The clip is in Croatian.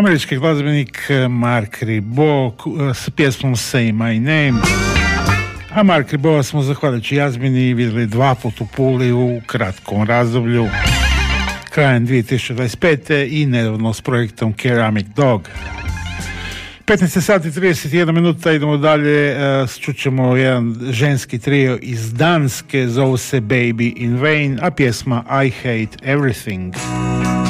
Američki glazbenik Mark Ribot s pjesmom Say My Name. A Mark Ribot smo zahvaljujući Jazmini vidjeli 2 puta u Puli u kratkom razdoblju krajem 2025. i nedavno s projektom Ceramic Dog. 15 sati 31 minuta, idemo dalje, čućemo jedan ženski trio iz Danske, zovu se Baby in Vain, a pjesma I Hate Everything.